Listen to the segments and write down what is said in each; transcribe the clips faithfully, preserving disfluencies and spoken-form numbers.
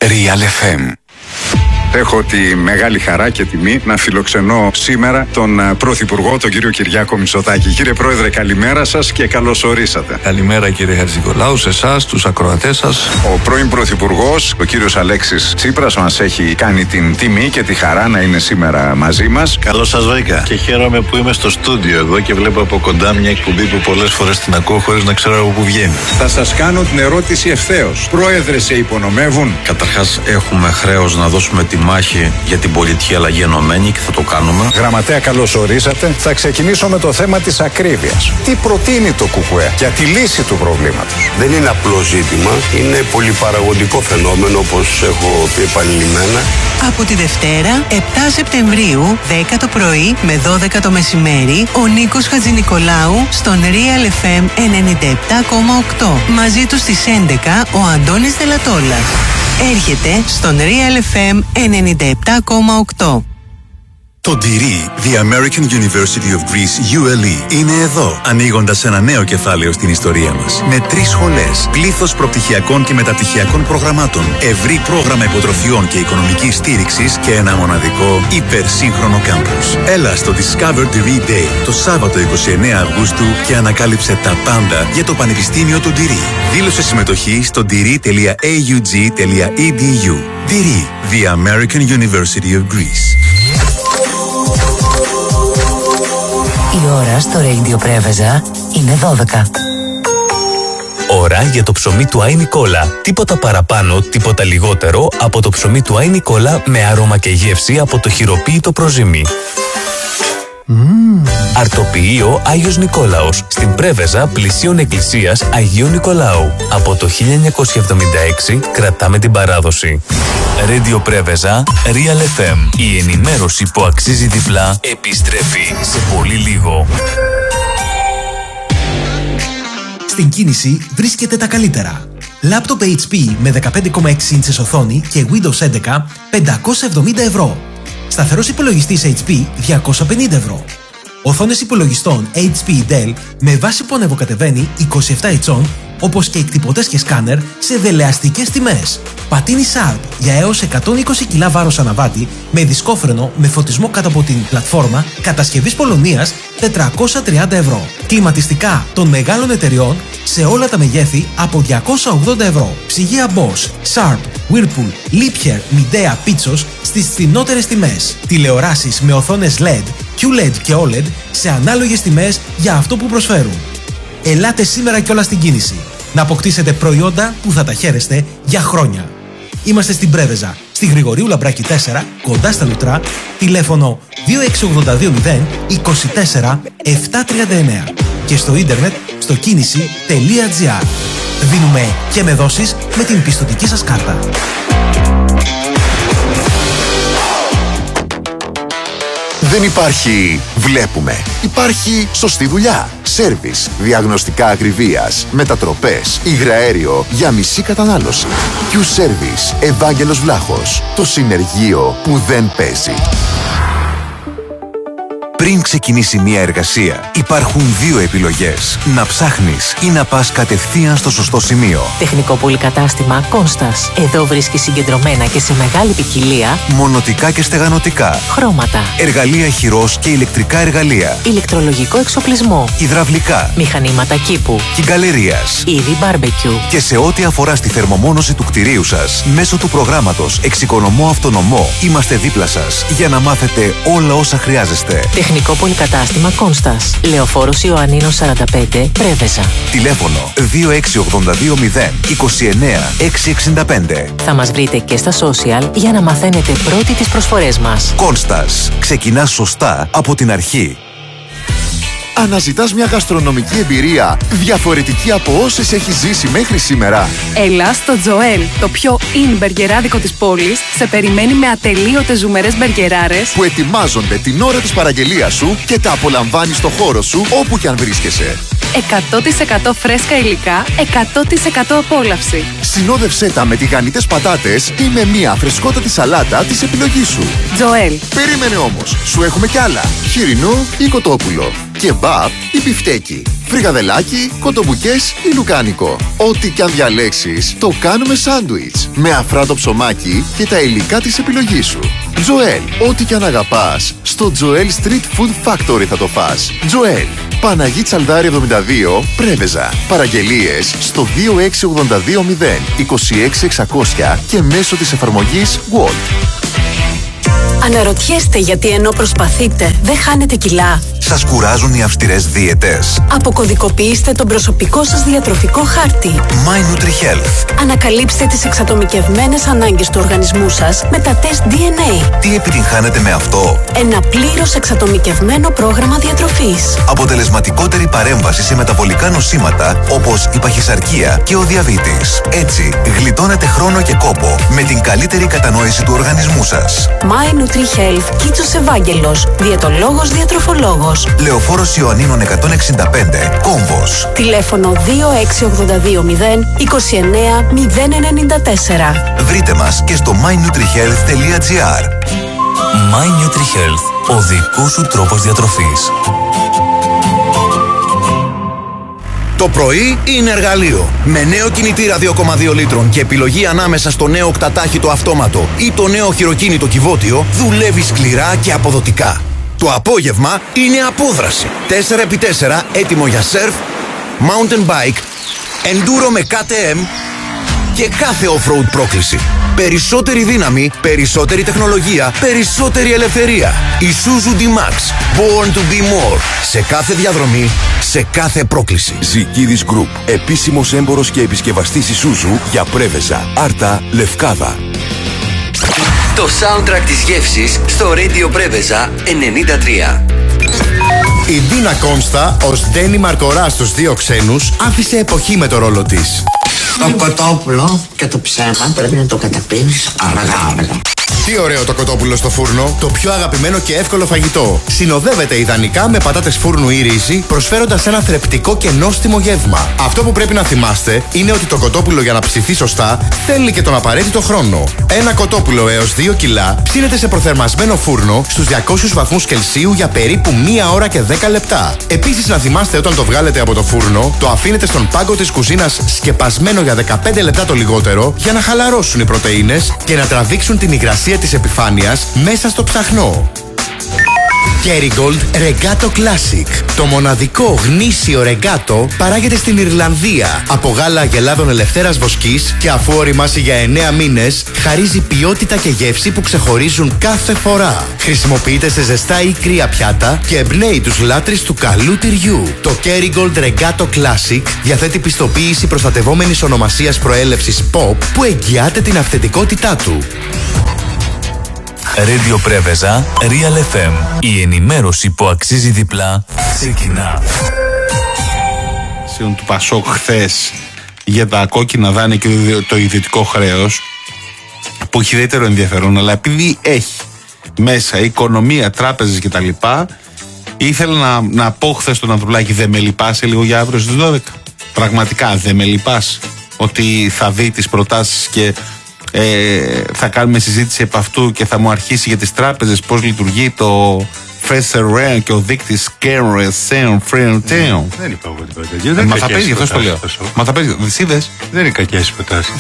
Real εφ εμ. Έχω τη μεγάλη χαρά και τιμή να φιλοξενώ σήμερα τον Πρωθυπουργό, τον κύριο Κυριάκο Μητσοτάκη. Κύριε Πρόεδρε, καλημέρα σας και καλώς ορίσατε. Καλημέρα κύριε Χατζηνικολάου, σε εσάς, τους ακροατές σας. Ο πρώην Πρωθυπουργός, ο κύριος Αλέξης Τσίπρας, μας έχει κάνει την τιμή και τη χαρά να είναι σήμερα μαζί μας. Καλώς σας βρήκα και χαίρομαι που είμαι στο στούντιο εδώ και βλέπω από κοντά μια εκπομπή που πολλές φορές την ακούω χωρίς να ξέρω από πού βγαίνει. Θα σας κάνω την ερώτηση ευθέως. Πρόεδρε, σε υπονομεύουν? Καταρχάς, έχουμε χρέος να δώσουμε τη μάχη για την πολιτική αλλαγή ενωμένη και θα το κάνουμε. Γραμματέα, καλώς ορίσατε. Θα ξεκινήσω με το θέμα της ακρίβειας. Τι προτείνει το ΚΚΕ για τη λύση του προβλήματος? Δεν είναι απλό ζήτημα, είναι πολυπαραγωγικό φαινόμενο, όπως έχω πει επανειλημμένα. Από τη Δευτέρα, επτά Σεπτεμβρίου, δέκα το πρωί με δώδεκα το μεσημέρι, ο Νίκος Χατζηνικολάου στον Real εφ εμ ενενήντα επτά κόμμα οκτώ. Μαζί του στις έντεκα ο Αντώνης Δελατόλας. Έρχεται στον Real εφ εμ ενενήντα επτά κόμμα οκτώ. Το ντι αρ, The American University of Greece, γιου ελ ι, είναι εδώ, ανοίγοντας ένα νέο κεφάλαιο στην ιστορία μας. Με τρεις σχολές, πλήθος προπτυχιακών και μεταπτυχιακών προγραμμάτων, ευρύ πρόγραμμα υποτροφιών και οικονομικής στήριξης και ένα μοναδικό υπερσύγχρονο κάμπους. Έλα στο Discover ντι αρ Day το Σάββατο είκοσι εννέα Αυγούστου και ανακάλυψε τα πάντα για το Πανεπιστήμιο του ντι αρ. Δήλωσε συμμετοχή στο ντι αρ τελεία έι γιου τζι τελεία ι ντι γιου. ντι αρ, The American University of Greece. Η ώρα στο Radio Πρέβεζα είναι δώδεκα. Ώρα για το ψωμί του Άι Νικόλα. Τίποτα παραπάνω, τίποτα λιγότερο από το ψωμί του Άι Νικόλα με άρωμα και γεύση από το χειροποίητο προζύμι. Mm. Αρτοποιείο Άγιος Νικόλαος στην Πρέβεζα πλησίων εκκλησίας Αγίου Νικολάου. Από το χίλια εννιακόσια εβδομήντα έξι κρατάμε την παράδοση. Radio Πρέβεζα, Real εφ εμ. Η ενημέρωση που αξίζει διπλά επιστρέφει σε πολύ λίγο. Στην κίνηση βρίσκεται τα καλύτερα. Λάπτοπ έιτς πι με δεκαπέντε κόμμα έξι ίντσες οθόνη και Windows έντεκα πεντακόσια εβδομήντα ευρώ. Σταθερός υπολογιστής έιτς πι διακόσια πενήντα ευρώ. Οθόνες υπολογιστών έιτς πι Dell με βάση που ανεβοκατεβαίνει είκοσι επτά ιντσών, όπως και εκτυπωτές και σκάνερ σε δελεαστικές τιμές. Πατίνι Sharp για έως εκατόν είκοσι κιλά βάρος αναβάτη με δισκόφρενο με φωτισμό κάτω από την πλατφόρμα κατασκευής Πολωνίας τετρακόσια τριάντα ευρώ. Κλιματιστικά των μεγάλων εταιριών σε όλα τα μεγέθη από διακόσια ογδόντα ευρώ. Ψυγεία Bosch, Sharp, Whirlpool, Liebherr, Midea, Pitsos στις φθηνότερες τιμές. Τηλεοράσεις με οθόνες ελ ι ντι, κιου ελ ι ντι και ο ελ ι ντι σε ανάλογες τιμές για αυτό που προσφέρουν. Ελάτε σήμερα κιόλας στην κίνηση να αποκτήσετε προϊόντα που θα τα χαίρεστε για χρόνια. Είμαστε στην Πρέβεζα, στη Γρηγορίου Λαμπράκη τέσσερα, κοντά στα Λουτρά, τηλέφωνο δύο έξι ογδόντα δύο μηδέν είκοσι τέσσερα επτακόσια τριάντα εννέα και στο ίντερνετ στο κίνηση τελεία τζι άρ. Δίνουμε και με δόσεις με την πιστωτική σας κάρτα. Δεν υπάρχει βλέπουμε. Υπάρχει σωστή δουλειά. Σέρβις, διαγνωστικά ακριβίας, μετατροπές, υγραέριο για μισή κατανάλωση. Q-Service, Ευάγγελος Βλάχος. Το συνεργείο που δεν παίζει. Πριν ξεκινήσει μια εργασία, υπάρχουν δύο επιλογές. Να ψάχνεις ή να πας κατευθείαν στο σωστό σημείο. Τεχνικό πολυκατάστημα Κόνστας. Εδώ βρίσκεις συγκεντρωμένα και σε μεγάλη ποικιλία μονοτικά και στεγανοτικά, χρώματα, εργαλεία χειρός και ηλεκτρικά εργαλεία, ηλεκτρολογικό εξοπλισμό, υδραυλικά, μηχανήματα κήπου, κυγκαλερίας, είδη μπάρμπεκιου. Και σε ό,τι αφορά στη θερμομόνωση του κτηρίου σας, μέσω του προγράμματος Εξοικονομώ Αυτονομό, είμαστε δίπλα σας για να μάθετε όλα όσα χρειάζεστε. Τεχνικό πολυκατάστημα Κόνστας. Λεωφόρος Ιωαννίνος σαράντα πέντε, Πρέβεζα. Τηλέφωνο δύο έξι ογδόντα δύο μηδέν είκοσι εννέα εξακόσια εξήντα πέντε. Θα μας βρείτε και στα social για να μαθαίνετε πρώτοι τις προσφορές μας. Κόνστας. Ξεκινάς σωστά από την αρχή. Αναζητάς μια γαστρονομική εμπειρία διαφορετική από όσες έχεις ζήσει μέχρι σήμερα? Έλα στο Τζοέλ, το πιο in μπεργκεράδικο της πόλης, σε περιμένει με ατελείωτες ζουμερές μπεργκεράρες που ετοιμάζονται την ώρα της παραγγελίας σου και τα απολαμβάνεις στο χώρο σου όπου κι αν βρίσκεσαι. εκατό τοις εκατό φρέσκα υλικά, εκατό τοις εκατό απόλαυση. Συνόδευσέ τα με τηγανιτές πατάτες ή με μια φρεσκότατη σαλάτα της επιλογής σου. Τζοέλ. Περίμενε όμως, σου έχουμε κι άλλα. Χοιρινό ή κοτόπουλο. Κεμπάπ ή μπιφτέκι. Φρικαδελάκι, κοτομπουκές ή λουκάνικο. Ό,τι κι αν διαλέξεις, το κάνουμε σάντουιτς. Με αφράτο ψωμάκι και τα υλικά της επιλογής σου. Τζοέλ, ό,τι κι αν αγαπάς, στο Τζοέλ Street Food Factory θα το φας. Τζοέλ, Παναγί Τσαλδάρη εβδομήντα δύο, Πρέβεζα. Παραγγελίες στο δύο έξι ογδόντα δύο μηδέν είκοσι έξι εξακόσια και μέσω της εφαρμογής Walt. Αναρωτιέστε γιατί ενώ προσπαθείτε δεν χάνετε κιλά. Σας κουράζουν οι αυστηρές δίαιτες? Αποκωδικοποιήστε τον προσωπικό σας διατροφικό χάρτη. My NutriHealth. Ανακαλύψτε τις εξατομικευμένες ανάγκες του οργανισμού σας με τα τεστ ντι εν έι. Τι επιτυγχάνετε με αυτό? Ένα πλήρως εξατομικευμένο πρόγραμμα διατροφής. Αποτελεσματικότερη παρέμβαση σε μεταβολικά νοσήματα όπως η παχυσαρκία και ο διαβήτης. Έτσι, γλιτώνετε χρόνο και κόπο με την καλύτερη κατανόηση του οργανισμού σας. My NutriHealth, Κίτσος Ευάγγελος, διαιτολόγος διατροφολόγος. Λεωφόρος Ιωαννίνων εκατόν εξήντα πέντε, Κόμβος. Τηλέφωνο δύο έξι ογδόντα δύο μηδέν είκοσι εννέα μηδέν ενενήντα τέσσερα. Βρείτε μας και στο my nutri health τελεία gr. My NutriHealth, ο δικός σου τρόπος διατροφής. Το πρωί είναι εργαλείο. Με νέο κινητήρα δύο κόμμα δύο λίτρων και επιλογή ανάμεσα στο νέο οκτατάχυτο αυτόματο ή το νέο χειροκίνητο κυβότιο, δουλεύει σκληρά και αποδοτικά. Το απόγευμα είναι απόδραση. τέσσερα επί τέσσερα έτοιμο για σερφ, mountain bike, enduro με κέι τι εμ και κάθε off-road πρόκληση. Περισσότερη δύναμη, περισσότερη τεχνολογία, περισσότερη ελευθερία. Isuzu D-Max. Born to be more. Σε κάθε διαδρομή, σε κάθε πρόκληση. Ζικίδης Group. Επίσημος έμπορος και επισκευαστής Isuzu για Πρέβεζα, Άρτα, Λευκάδα. Το soundtrack της γεύσης στο Radio Πρέβεζα ενενήντα τρία. Η Ντίνα Κόνστα ως Ντένι Μαρκορά στους δύο ξένους άφησε εποχή με το ρόλο της. Το κοτόπουλο και το ψέμα πρέπει να το καταπίνεις αργά αργά. Τι ωραίο το κοτόπουλο στο φούρνο, το πιο αγαπημένο και εύκολο φαγητό. Συνοδεύεται ιδανικά με πατάτες φούρνου ή ρύζι, προσφέροντας ένα θρεπτικό και νόστιμο γεύμα. Αυτό που πρέπει να θυμάστε είναι ότι το κοτόπουλο για να ψηθεί σωστά θέλει και τον απαραίτητο χρόνο. Ένα κοτόπουλο έως δύο κιλά ψήνεται σε προθερμασμένο φούρνο στους διακόσιους βαθμούς Κελσίου για περίπου μία ώρα και δέκα λεπτά. Επίσης να θυμάστε όταν το βγάλετε από το φούρνο, το αφήνετε στον πάγκο της κουζίνας σκεπασμένο για δεκαπέντε λεπτά το λιγότερο για να χαλαρώσουν οι πρωτεΐνες και να τραβήξουν την υγρασία της επιφάνειας μέσα στο ψαχνό. Kerrygold Regato Classic. Το μοναδικό γνήσιο ρεγκάτο παράγεται στην Ιρλανδία από γάλα αγελάδων ελευθέρας βοσκής και αφού οριμάσει για εννέα μήνες χαρίζει ποιότητα και γεύση που ξεχωρίζουν κάθε φορά. Χρησιμοποιείται σε ζεστά ή κρύα πιάτα και εμπνέει τους λάτρεις του καλού τυριού. Το Kerrygold Regato Classic διαθέτει πιστοποίηση προστατευόμενης ονομασίας προέλευσης Pop που εγγυάται την αυθεντικότητά του. Radio Πρέβεζα, Real εφ εμ. Η ενημέρωση που αξίζει διπλά ξεκινά. Σύον του Πασόκ χθες για τα κόκκινα δάνεια και το ιδιωτικό χρέος που έχει ιδιαίτερο ενδιαφέρον, αλλά επειδή έχει μέσα οικονομία, τράπεζες κτλ. Ήθελα να, να πω χθες στον Ανδρουλάκη, δεν με λυπάσαι λίγο για αύριο στις δώδεκα. Πραγματικά δεν με λυπάσαι ότι θα δει τις προτάσεις και Ε, θα κάνουμε συζήτηση επ' αυτού και θα μου αρχίσει για τις τράπεζες πώς λειτουργεί το Φέσσερ και ο δείκτης Κέρε Σέν Φρέν Τέον. Δεν είπα εγώ τίποτα τέτοιο. Μα θα παίζει, γι' αυτό το λέω. Μα θα παίζει, δεν είδες? Δεν είναι κακές οι προτάσεις.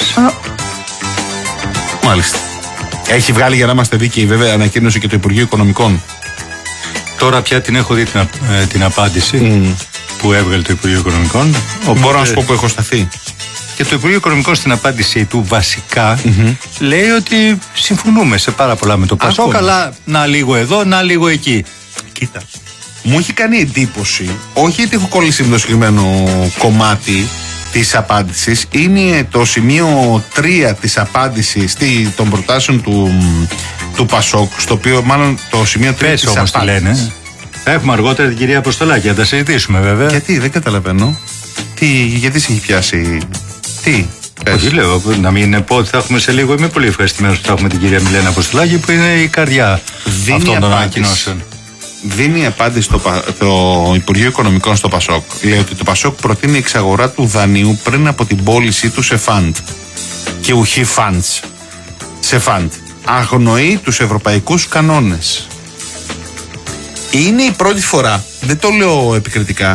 Μάλιστα. Έχει βγάλει, για να είμαστε δίκαιοι, βέβαια, ανακοίνωση και το Υπουργείο Οικονομικών. Τώρα πια την έχω δει την, ε, την απάντηση mm. που έβγαλε το Υπουργείο Οικονομικών. Οπότε... Μπορώ να σου πω που έχω σταθεί. Και το Υπουργείο Οικονομικών στην απάντησή του βασικά mm-hmm. λέει ότι συμφωνούμε σε πάρα πολλά με το Πασόκ, αλλά να λίγο εδώ, να λίγο εκεί. Κοίτα, μου έχει κάνει εντύπωση, όχι γιατί έχω κολλήσει με το συγκεκριμένο κομμάτι της απάντησης, είναι το σημείο τρία της απάντησης των προτάσεων του, του Πασόκ, στο οποίο μάλλον το σημείο τρία της όμως απάντησης. Τι λένε. Θα έχουμε αργότερα την κυρία Αποστολάκη, να τα συζητήσουμε βέβαια. Γιατί, δεν καταλαβαίνω. Τι, γιατί σε έχει πιάσει... Τι, όχι, λέω, να μην πω ότι θα έχουμε σε λίγο. Είμαι πολύ ευχαριστημένος που θα έχουμε την κυρία Μιλένα Αποστολάκη, που είναι η καρδιά δίνει αυτών των ανακοινώσεων. Δίνει απάντηση το, το Υπουργείο Οικονομικών στο Πασόκ. Λέει ότι το Πασόκ προτείνει εξαγορά του δανείου πριν από την πώλησή του σε φαντ. Και ουχή φαντς. Σε φαντ. Αγνοεί τους ευρωπαϊκούς κανόνες. Είναι η πρώτη φορά, δεν το λέω επικριτικά,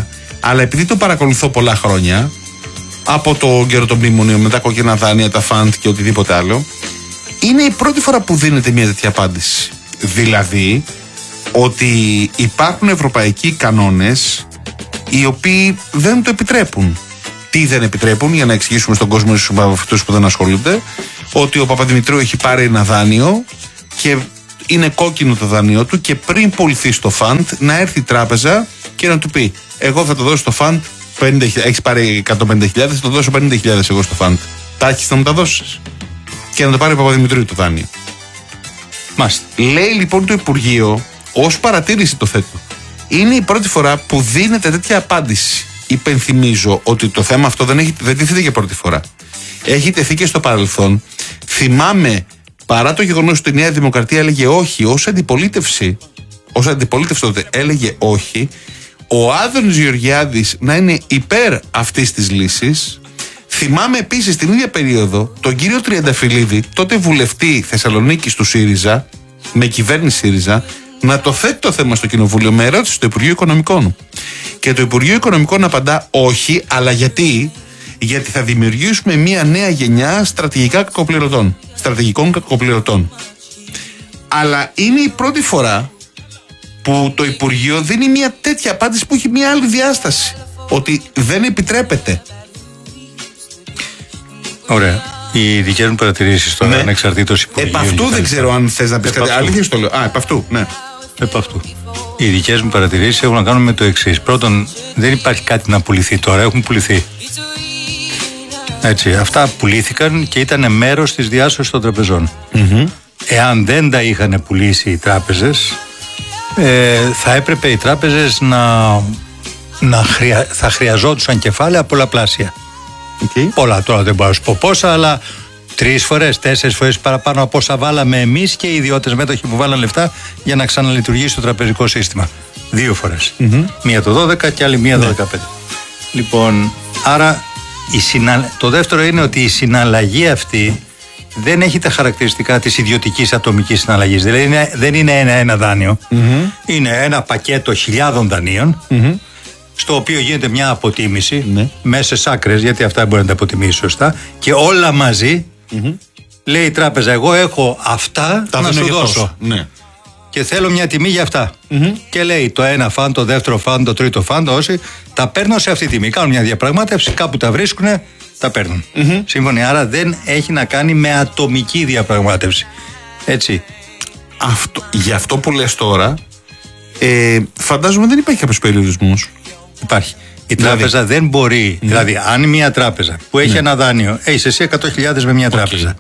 Αλλά επειδή το παρακολουθώ πολλά χρόνια, από το καιρό των μνημονίων, με τα κόκκινα δάνεια, τα φαντ και οτιδήποτε άλλο, είναι η πρώτη φορά που δίνεται μια τέτοια απάντηση. Δηλαδή, ότι υπάρχουν ευρωπαϊκοί κανόνες οι οποίοι δεν το επιτρέπουν. Τι δεν επιτρέπουν, για να εξηγήσουμε στον κόσμο, στους αυτούς που δεν ασχολούνται, ότι ο Παπαδημητρίου έχει πάρει ένα δάνειο και είναι κόκκινο το δάνειο του και πριν πουληθεί στο φαντ να έρθει η τράπεζα και να του πει: εγώ θα το δώσω στο φαντ, έχεις πάρει εκατόν πενήντα χιλιάδες, θα το δώσω πενήντα χιλιάδες εγώ στο φαντ. Τα έχεις να μου τα δώσεις. Και να το πάρει ο Παπαδημητρίου το δάνειο. Μάλιστα. Λέει λοιπόν το Υπουργείο, ως παρατήρηση το θέτω, είναι η πρώτη φορά που δίνεται τέτοια απάντηση. Υπενθυμίζω ότι το θέμα αυτό δεν, έχει, δεν τίθεται για πρώτη φορά. Έχει τεθεί και στο παρελθόν. Θυμάμαι, παρά το γεγονός ότι η Νέα Δημοκρατία έλεγε όχι, ως αντιπολίτευση, ως αντιπολίτευση τότε έλεγε όχι, ο Άδωνης Γεωργιάδης να είναι υπέρ αυτής της λύσης. Θυμάμαι επίσης την ίδια περίοδο τον κύριο Τριανταφυλλίδη, τότε βουλευτή Θεσσαλονίκης του ΣΥΡΙΖΑ, με κυβέρνηση ΣΥΡΙΖΑ, να το θέτει το θέμα στο Κοινοβούλιο με ερώτηση στο Υπουργείο Οικονομικών. Και το Υπουργείο Οικονομικών απαντά όχι, αλλά γιατί? Γιατί θα δημιουργήσουμε μια νέα γενιά στρατηγικά κακοπληρωτών, στρατηγικών κακοπληρωτών. Αλλά είναι η πρώτη φορά που το Υπουργείο δίνει μια τέτοια απάντηση που έχει μια άλλη διάσταση. Ότι δεν επιτρέπεται. Ωραία. Οι δικές μου παρατηρήσεις τώρα, ναι. Ανεξαρτήτως Υπουργείου. Επ' αυτού δεν ξέρω αν θες να πεις κάτι. Αλήθεια στο λέω. Α, επ' αυτού, ναι. Επ' αυτού. Οι δικές μου παρατηρήσεις έχουν να κάνουν με το εξής. Πρώτον, δεν υπάρχει κάτι να πουληθεί τώρα, έχουν πουληθεί. Έτσι, αυτά πουλήθηκαν και ήταν μέρος της διάσωσης των τραπεζών. Mm-hmm. Εάν δεν τα είχαν πουλήσει οι τράπεζες, ε, θα έπρεπε οι τράπεζες να, να χρεια, θα χρειαζόντουσαν κεφάλαια πολλαπλάσια. Okay. Πολλά, τώρα δεν μπορώ να σου πω πόσα, αλλά τρεις φορές, τέσσερις φορές παραπάνω από όσα βάλαμε εμείς και οι ιδιώτες μέτοχοι που βάλαν λεφτά για να ξαναλειτουργήσει το τραπεζικό σύστημα. Δύο φορές. Mm-hmm. Μία το δώδεκα και άλλη μία το δεκαπέντε. Λοιπόν, άρα η συνα... το δεύτερο είναι ότι η συναλλαγή αυτή δεν έχει τα χαρακτηριστικά της ιδιωτικής ατομικής συναλλαγής. Δηλαδή είναι, δεν είναι ένα-ένα δάνειο. Mm-hmm. Είναι ένα πακέτο χιλιάδων δανείων. Mm-hmm. Στο οποίο γίνεται μια αποτίμηση ναι. μέσα σε άκρες, γιατί αυτά μπορεί να τα αποτιμήσει σωστά, και όλα μαζί mm-hmm. λέει η τράπεζα: εγώ έχω αυτά τα να σου δώσω. Ναι. Και θέλω μια τιμή για αυτά. Mm-hmm. Και λέει το ένα φαν, το δεύτερο φαν, το τρίτο φαν, το όσοι τα παίρνω σε αυτή τη τιμή. Κάνουν μια διαπραγμάτευση, κάπου τα βρίσκουν, τα παίρνουν. Mm-hmm. Σύμφωνοι, άρα δεν έχει να κάνει με ατομική διαπραγμάτευση. Έτσι. Αυτό, για αυτό που λες τώρα, ε, φαντάζομαι δεν υπάρχει κάποιος περιορισμός. Υπάρχει. Η δηλαδή, τράπεζα δεν μπορεί. Ναι. Δηλαδή, αν μια τράπεζα που έχει ναι. ένα δάνειο, έχει εσύ εκατό χιλιάδες με μια okay. τράπεζα,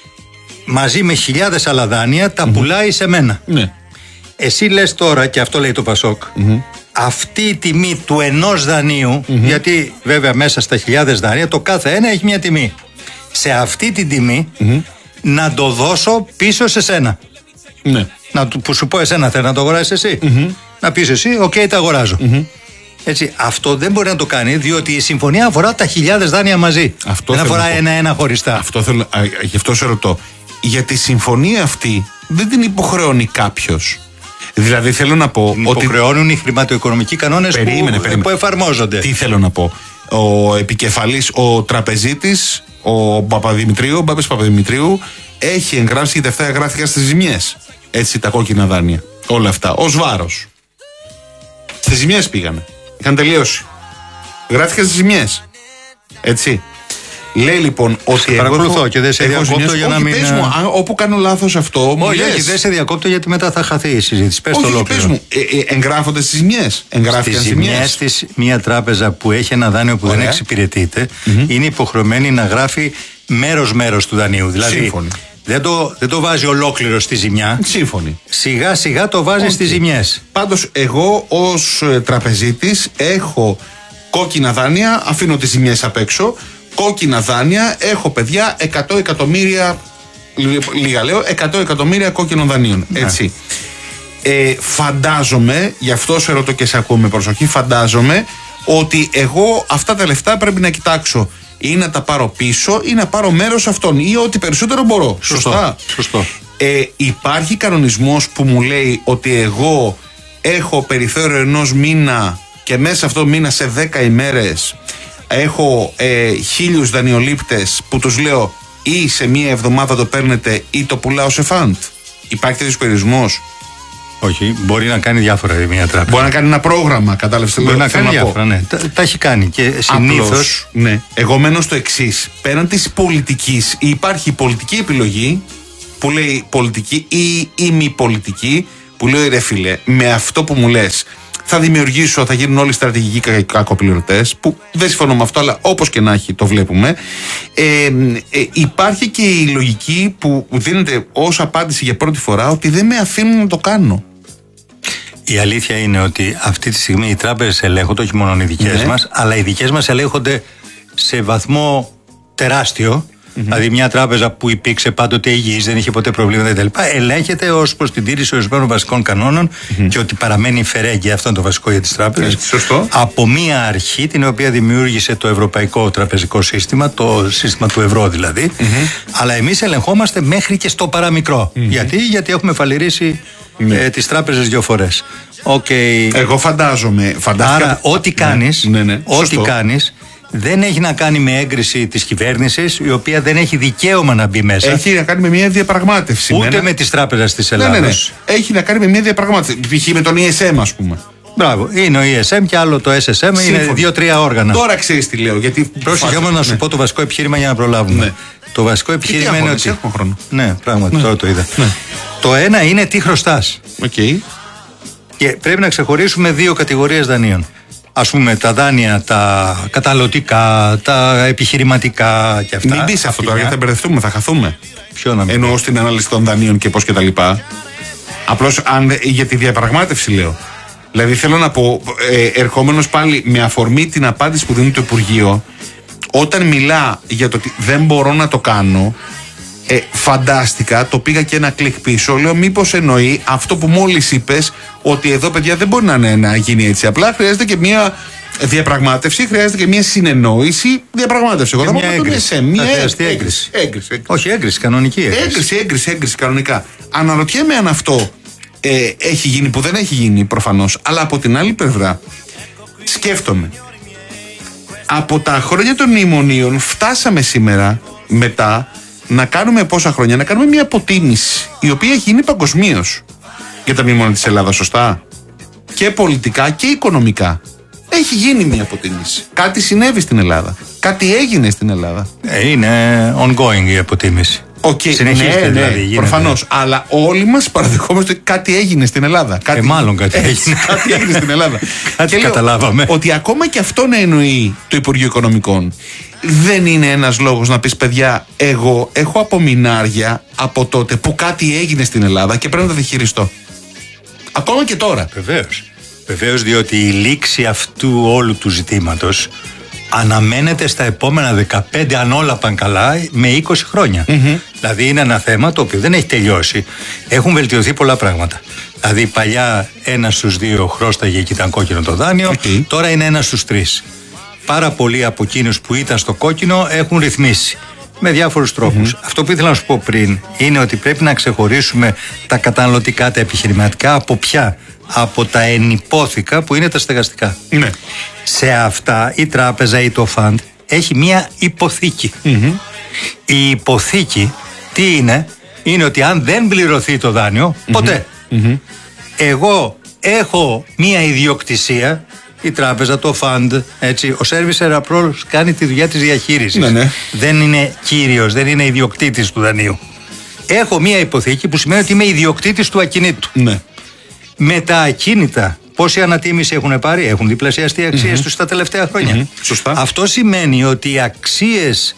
μαζί με χιλιάδες άλλα δάνεια, τα mm-hmm. πουλάει σε μένα. Ναι. Εσύ λες τώρα, και αυτό λέει το Πασόκ, mm-hmm. αυτή η τιμή του ενός δανείου, mm-hmm. γιατί βέβαια μέσα στα χιλιάδες δάνεια το κάθε ένα έχει μια τιμή. Σε αυτή την τιμή mm-hmm. να το δώσω πίσω σε σένα. Ναι. Να, που σου πω εσένα, θέλω να το αγοράσεις εσύ. Mm-hmm. Να πεις εσύ, οκ, okay, τα αγοράζω. Mm-hmm. Έτσι, αυτό δεν μπορεί να το κάνει, διότι η συμφωνία αφορά τα χιλιάδες δάνεια μαζί. Αυτό δεν αφορά ένα-ένα χωριστά. Αυτό θέλω, α, γι' αυτό σε ρωτώ. Γιατί η συμφωνία αυτή δεν την υποχρεώνει κάποιος. Δηλαδή θέλω να πω. Την ότι υποχρεώνουν οι χρηματοοικονομικοί κανόνες περίμενε, που, περίμενε. που εφαρμόζονται. Τι θέλω να πω. Ο επικεφαλής, ο τραπεζίτης, ο Παπαδημητρίου, ο Μπάμπης Παπαδημητρίου, έχει εγγράψει, γιατί αυτά εγγράφηκαν στις ζημιές. Έτσι, τα κόκκινα δάνεια. Όλα αυτά. Ως βάρος. Στις ζημιές πήγανε. Είχαν τελειώσει. Γράφηκαν στις ζημιές. Έτσι. Λέει λοιπόν ότι. Σε παρακολουθώ έχω, και δεν σε διακόπτω για να μην. Πες μου, α, όπου κάνω λάθος αυτό. Όχι, όχι, δεν σε διακόπτω γιατί μετά θα χαθεί η συζήτηση. Πες το ολόκληρο. Πες μου, ε, ε, εγγράφονται στις ζημιές. Στις ζημιές της μια τράπεζα που έχει ένα δάνειο που Ωραία. δεν εξυπηρετείται mm-hmm. είναι υποχρεωμένη να γράφει μέρος-μέρος του δανείου. Δηλαδή. Σύμφωνη. Δεν το, δεν το βάζει ολόκληρο στη ζημιά. Σύμφωνοι. Σιγά σιγά το βάζει okay. στις ζημιές. Πάντως εγώ ως ε, τραπεζίτης έχω κόκκινα δάνεια, αφήνω τις ζημιές απ' έξω. Κόκκινα δάνεια, έχω παιδιά εκατό εκατομμύρια, λίγα λέω, εκατό εκατομμύρια κόκκινων δανείων. Ναι. Έτσι. Ε, φαντάζομαι, γι' αυτό σε ρωτώ και σε ακούω με προσοχή, φαντάζομαι ότι εγώ αυτά τα λεφτά πρέπει να κοιτάξω. Ή να τα πάρω πίσω ή να πάρω μέρος αυτών ή ό,τι περισσότερο μπορώ. Σωστό. Σωστά. Σωστό. Ε, υπάρχει κανονισμός που μου λέει ότι εγώ έχω περιθώριο ενός μήνα και μέσα αυτό το μήνα σε δέκα ημέρες έχω ε, χίλιους δανειολήπτες που τους λέω ή σε μία εβδομάδα το παίρνετε ή το πουλάω σε φαντ. Υπάρχει τέτοιος περιορισμός? Όχι, μπορεί να κάνει διάφορα η μια τράπεζα. Μπορεί να κάνει ένα πρόγραμμα, κατάλαβες. Μπορεί να κάνει διάφορα, ναι. Τα, τα έχει κάνει και συνήθως. Ναι. Εγώ μένω στο εξής. Πέραν της πολιτικής, υπάρχει η πολιτική επιλογή που λέει πολιτική ή η μη πολιτική, που λέει ρε φίλε, με αυτό που μου λες θα δημιουργήσω, θα γίνουν όλοι στρατηγικοί κακοπληρωτές, που δεν συμφωνώ με αυτό, αλλά όπως και να έχει το βλέπουμε. Ε, ε, υπάρχει και η λογική που δίνεται ως απάντηση για πρώτη φορά, ότι δεν με αφήνουν να το κάνω. Η αλήθεια είναι ότι αυτή τη στιγμή οι τράπεζες ελέγχονται, όχι μόνο οι δικές Ναι. μας, αλλά οι δικές μας ελέγχονται σε βαθμό τεράστιο. Δηλαδή, μια τράπεζα που υπήρξε πάντοτε υγιής, δεν είχε ποτέ προβλήματα κτλ., ελέγχεται ως προς την τήρηση ορισμένων βασικών κανόνων και ότι παραμένει φερέγγια. Αυτό είναι το βασικό για τις τράπεζες. Σωστό. Από μια αρχή την οποία δημιούργησε το Ευρωπαϊκό Τραπεζικό Σύστημα, το σύστημα του ευρώ δηλαδή. Αλλά εμείς ελεγχόμαστε μέχρι και στο παραμικρό. Γιατί? Γιατί έχουμε φαλιρίσει ε, τις τράπεζες δύο φορές. Okay. Εγώ φαντάζομαι. φαντάζομαι Άρα, ό,τι κάνεις, ναι, ναι, ναι. ό,τι κάνεις δεν έχει να κάνει με έγκριση της κυβέρνησης, η οποία δεν έχει δικαίωμα να μπει μέσα. Έχει να κάνει με μια διαπραγμάτευση. Ούτε με, με τις τράπεζες της ναι, Ελλάδος. ναι, ναι. Έχει να κάνει με μια διαπραγμάτευση. Π.χ. με τον ι ες εμ, ας πούμε. Μπράβο. Είναι ο ι ες εμ και άλλο το ες ες εμ. Σύμφωνο. Είναι δύο-τρία όργανα. Τώρα ξέρεις τι λέω. Γιατί... Πρόσεχε όμως να σου ναι. πω το βασικό επιχείρημα για να προλάβουμε. Ναι. Το βασικό επιχείρημα είναι ότι. Έχουμε χρόνο. Ναι, πράγματι, Ναι. τώρα το είδα. Ναι. Το ένα είναι τι χρωστάς. Okay. Και πρέπει να ξεχωρίσουμε δύο κατηγορίες δανείων. Ας πούμε τα δάνεια, τα καταναλωτικά, τα επιχειρηματικά και αυτά. Μην πεις αυτό τώρα, γιατί θα μπερδευτούμε, θα χαθούμε. Ποιο να μην Εννοώ στην ανάλυση των δανείων και πώς και τα λοιπά. Απλώς αν, για τη διαπραγμάτευση λέω. Δηλαδή θέλω να πω, ε, ερχόμενος πάλι με αφορμή την απάντηση που δίνει το Υπουργείο, όταν μιλά για το ότι δεν μπορώ να το κάνω, ε, φαντάστηκα, το πήγα και ένα κλικ πίσω, λέω μήπως εννοεί αυτό που μόλις είπες, ότι εδώ παιδιά δεν μπορεί να, είναι, να γίνει έτσι. Απλά χρειάζεται και μια διαπραγμάτευση, χρειάζεται και μια συνεννόηση. Διαπραγμάτευση. Εγώ Και θα μια πω με τον έγκριση. ι ες εμ. Μια Θα χρειαστεί έγκριση. έγκριση. Έγκριση, έγκριση. Όχι, έγκριση, κανονική έγκριση. Έγκριση, έγκριση, έγκριση κανονικά. Αναρωτιέμαι αν αυτό ε, έχει γίνει, που δεν έχει γίνει προφανώς, αλλά από την άλλη πλευρά σκέφτομαι. Από τα χρόνια των μνημονίων φτάσαμε σήμερα μετά να κάνουμε πόσα χρόνια, να κάνουμε μια αποτίμηση η οποία έχει γίνει παγκοσμίως για τα μνημόνια της Ελλάδας, σωστά? Και πολιτικά και οικονομικά. Έχει γίνει μια αποτίμηση. Κάτι συνέβη στην Ελλάδα. Κάτι έγινε στην Ελλάδα. Ε, είναι ongoing η αποτίμηση. Okay, Συνεχίζεται ναι, δηλαδή. ναι, προφανώς. Αλλά όλοι μας παραδεχόμαστε ότι κάτι έγινε στην Ελλάδα. Κάτι... Ε, μάλλον κάτι Έτσι, έγινε. κάτι έγινε στην Ελλάδα. Κάτι Και λέω καταλάβαμε. ότι ακόμα και αυτό να εννοεί το Υπουργείο Οικονομικών, δεν είναι ένας λόγος να πεις παιδιά, εγώ έχω απομεινάρια από τότε που κάτι έγινε στην Ελλάδα και πρέπει να τα διχειριστώ. Ακόμα και τώρα. Βεβαίως. Βεβαίως, διότι η λήξη αυτού όλου του ζητήματος αναμένεται στα επόμενα δεκαπέντε, αν όλα πάνε καλά, με είκοσι χρόνια. Mm-hmm. Δηλαδή είναι ένα θέμα το οποίο δεν έχει τελειώσει. Έχουν βελτιωθεί πολλά πράγματα. Δηλαδή παλιά ένα στους δύο χρώσταγε και ήταν κόκκινο το δάνειο, okay. Τώρα είναι ένα στους τρεις. Πάρα πολλοί από εκείνους που ήταν στο κόκκινο έχουν ρυθμίσει με διάφορους τρόπους. Mm-hmm. Αυτό που ήθελα να σου πω πριν είναι ότι πρέπει να ξεχωρίσουμε τα καταναλωτικά, τα επιχειρηματικά από ποια? Από τα ενυπόθηκα που είναι τα στεγαστικά. Ναι. Σε αυτά η τράπεζα ή το φαντ έχει μία υποθήκη. Mm-hmm. Η υποθήκη τι είναι? Είναι ότι αν δεν πληρωθεί το δάνειο, mm-hmm. ποτέ. Mm-hmm. Εγώ έχω μία ιδιοκτησία, η τράπεζα, το φαντ, έτσι, ο servicer απλώς κάνει τη δουλειά της διαχείρισης. Ναι, ναι. Δεν είναι κύριος, δεν είναι ιδιοκτήτης του δανείου. Έχω μία υποθήκη που σημαίνει ότι είμαι ιδιοκτήτης του ακινήτου. Ναι. Με τα ακίνητα, πόση ανατίμηση έχουν πάρει? Έχουν διπλασιαστεί οι αξίες mm-hmm. τους τα τελευταία χρόνια. Mm-hmm. Σωστά. Αυτό σημαίνει ότι οι αξίες,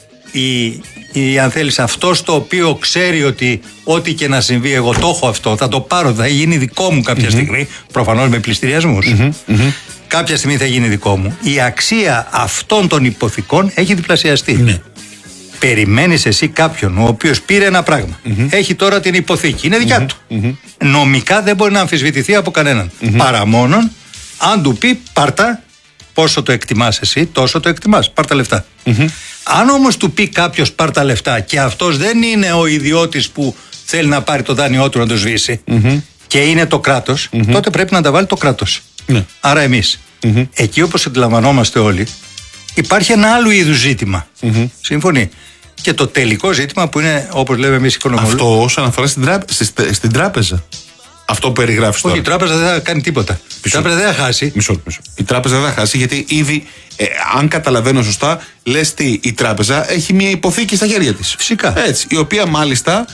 η, η, αν θέλεις, αυτός το οποίο ξέρει ότι ό,τι και να συμβεί, εγώ το έχω αυτό, θα το πάρω, θα γίνει δικό μου κάποια mm-hmm. στιγμή, προφανώς με πληστηριασμούς. Mm-hmm. Mm-hmm. Κάποια στιγμή θα γίνει δικό μου. Η αξία αυτών των υποθηκών έχει διπλασιαστεί. Ναι. Περιμένεις εσύ κάποιον ο οποίος πήρε ένα πράγμα, mm-hmm. έχει τώρα την υποθήκη, είναι δικιά mm-hmm. του. Mm-hmm. Νομικά δεν μπορεί να αμφισβητηθεί από κανέναν. Mm-hmm. Παρά μόνον αν του πει πάρτα, πόσο το εκτιμάς εσύ, τόσο το εκτιμάς, πάρτα λεφτά. Mm-hmm. Αν όμως του πει κάποιος πάρτα λεφτά και αυτός δεν είναι ο ιδιώτης που θέλει να πάρει το δάνειό του να το σβήσει mm-hmm. και είναι το κράτος, mm-hmm. τότε πρέπει να τα βάλει το κράτος. Mm-hmm. Άρα εμείς. Mm-hmm. Εκεί, όπως αντιλαμβανόμαστε όλοι, υπάρχει ένα άλλο είδους ζήτημα. Mm-hmm. Σύμφωνοι. Και το τελικό ζήτημα που είναι, όπως λέμε εμείς οι οικονομολόγοι. Αυτό όσον αφορά στην, τράπε... στην τράπεζα. Αυτό που περιγράφεις τώρα. Όχι, η τράπεζα δεν θα κάνει τίποτα. Μισό. Η τράπεζα δεν θα χάσει. Μισό, μισό. Η τράπεζα δεν θα χάσει γιατί ήδη, ε, αν καταλαβαίνω σωστά, λες τι, η τράπεζα έχει μια υποθήκη στα χέρια της. Φυσικά. Έτσι, η οποία μάλιστα,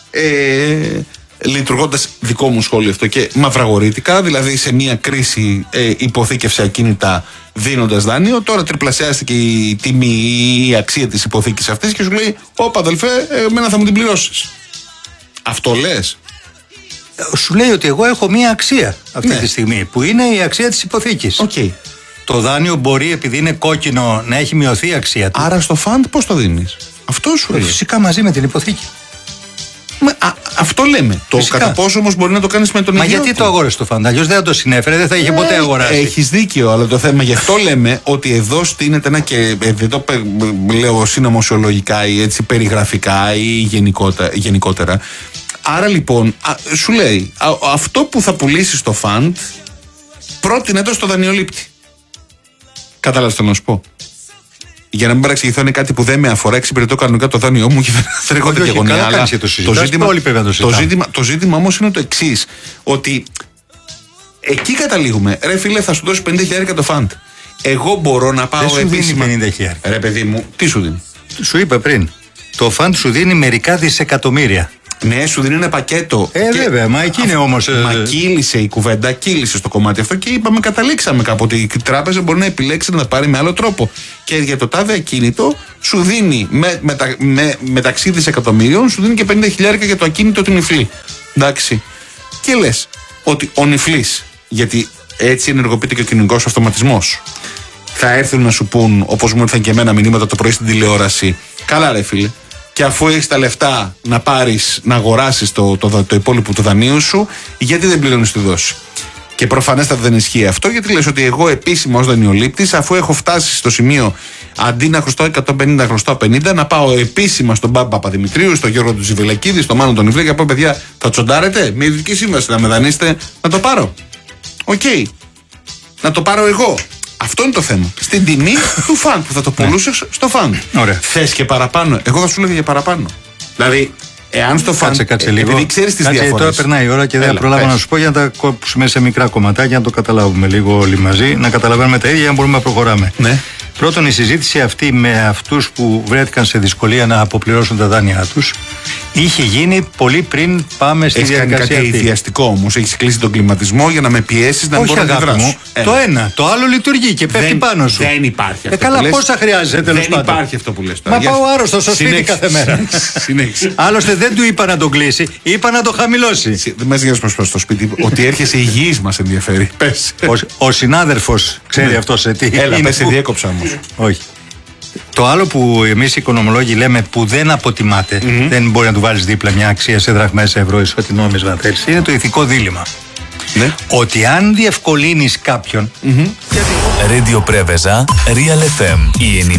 ε, λειτουργώντας δικό μου σχόλιο αυτό και μαυραγορήτικα, δηλαδή σε μια κρίση ε, υποθήκευσε ακίνητα δίνοντας δάνειο, τώρα τριπλασιάστηκε η τιμή ή η αξία της υποθήκης αυτής και σου λέει, όπα αδελφέ, εμένα θα μου την πληρώσεις. Αυτό λες. Σου λέει ότι εγώ έχω μία αξία αυτή ναι. τη στιγμή, που είναι η αξία της υποθήκης. Okay. Το δάνειο μπορεί, επειδή είναι κόκκινο, να έχει μειωθεί η αξία του. Άρα στο φαντ πώς το δίνεις? Αυτό σου λέει. Φυσικά μαζί με την υποθήκη. Μα, α, αυτό λέμε. Το Φυσικά. Κατά πόσο όμως μπορεί να το κάνεις με τον ιδιώτη. Μα γιατί το αγόρασε το φαντ? Αλλιώς δεν θα το συνέφερε, δεν θα είχε ε, ποτέ αγοράσει. Έχεις δίκιο, αλλά το θέμα γι' αυτό λέμε ότι εδώ στείνεται ένα και ε, δεν το πε, λέω συνωμοσιολογικά ή έτσι περιγραφικά ή γενικότερα. γενικότερα. Άρα λοιπόν, α, σου λέει, α, αυτό που θα πουλήσει στο φαντ πρότεινε το στο δανειολήπτη. Κατάλαβες τι θέλω να σου πω. Για να μην παραξηγηθώ, είναι κάτι που δεν με αφορά. Εξυπηρετώ κανονικά το δάνειό μου και δεν έχω τέτοια γωνία. Αλλά το, το, ζήτημα, το, το, ζήτημα, το ζήτημα όμως είναι το εξής. Ότι εκεί καταλήγουμε. Ρε φίλε, θα σου δώσει πενήντα χιλιάδες το φαντ. Εγώ μπορώ να πάω επίσημα. Δεν σου δίνει πενήντα χιλιάδες. Ρε παιδί μου, τι σου δίνει? Σου είπα πριν. Το φαντ σου δίνει μερικά δισεκατομμύρια. Ναι, σου δίνει ένα πακέτο. Ε, και... βέβαια, μα εκεί είναι όμως. Μα κύλησε η κουβέντα, κύλησε στο κομμάτι αυτό και είπαμε, καταλήξαμε κάπου ότι η τράπεζα μπορεί να επιλέξει να τα πάρει με άλλο τρόπο. Και για το τάδε ακίνητο σου δίνει με, μετα, με, μεταξύ δισεκατομμύριων, σου δίνει και πενήντα χιλιάδες για το ακίνητο του νυφλή. Εντάξει. Και λες ότι ο νυφλής, γιατί έτσι ενεργοποιείται και ο κοινωνικός αυτοματισμός, θα έρθουν να σου πούν, όπως μου ήρθαν και εμένα μηνύματα το πρωί στην τηλεόραση, καλά ρε φίλε. Και αφού έχεις τα λεφτά να πάρεις, να αγοράσεις το, το, το, το υπόλοιπο του δανείου σου, γιατί δεν πληρώνεις τη δόση? Και προφανέστατα δεν ισχύει αυτό, γιατί λες ότι εγώ επίσημα ως δανειολήπτης, αφού έχω φτάσει στο σημείο αντί να χρωστώ εκατόν πενήντα, να χρωστώ πενήντα, να πάω επίσημα στον Μπάμπα Παπαδημητρίου, στον Γιώργο του Ζιβελακίδη, στον Μάνο τον Ιφλέ και να πω, παιδιά, θα τσοντάρετε με ειδική σύμβαση να με δανείσετε, να το πάρω. Οκ. Okay. Να το πάρω εγώ. Αυτό είναι το θέμα. Στην τιμή του φαντ που θα το πουλούσε στο φαντ. Θες και παραπάνω? Εγώ θα σου λέω για παραπάνω. Δηλαδή, εάν στο φαντ. Κάτσε, κάτσε λίγο. Επειδή ξέρεις τις κάτσε, διαφορές. Τώρα περνάει η ώρα και δεν θα προλάβω να σου πω για να τα κόψουμε σε μικρά κομματάκια, να το καταλάβουμε λίγο όλοι μαζί, να καταλαβαίνουμε τα ίδια για να μπορούμε να προχωράμε. Ναι. Πρώτον, η συζήτηση αυτή με αυτούς που βρέθηκαν σε δυσκολία να αποπληρώσουν τα δάνειά τους είχε γίνει πολύ πριν πάμε στη Έχεις διαδικασία κάνει κάτι αυτή. ιδιαστικό όμως. Έχεις κλείσει τον κλιματισμό για να με πιέσεις να Όχι, μπορώ να αντιδράσω. Το ένα. Το άλλο λειτουργεί και πέφτει δεν, πάνω σου. Δεν υπάρχει αυτό. Ε, καλά, που πόσα χρειάζεσαι τέλος πάντων? Δεν υπάρχει αυτό που λες τώρα. Μα πάω άρρωστο στο σπίτι κάθε μέρα. Άλλωστε δεν του είπα να τον κλείσει, είπα να το χαμηλώσει. Δεν μας νοιάζει πως στο σπίτι. Ότι έρχεσαι υγιής μας ενδιαφέρει. Πες. Ο συνάδελφος ξέρει αυτό σε τι. Έλα, πες, σε διέκοψα όμως. Όχι. Το άλλο που εμείς οι οικονομολόγοι λέμε που δεν αποτιμάται, mm-hmm. δεν μπορεί να του βάλεις δίπλα μια αξία σε δραχμές, σε ευρώ, ισοτιμόμες να θέλεις, είναι το ηθικό δίλημμα. Ναι. Ότι αν διευκολύνεις κάποιον. Mm-hmm. Radio Preveza, Real εφ εμ, η